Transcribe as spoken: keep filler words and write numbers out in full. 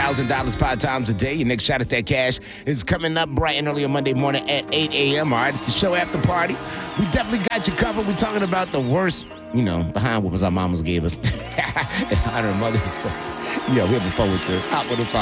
thousand dollars five times a day. Your next shot at that cash is coming up bright and early on Monday morning at eight a.m. All right, it's the show after party. We definitely got you covered. We're talking about the worst, you know, behind whoopers our mamas gave us. On our mother's day. Yeah, we having fun with this. Hot one oh five.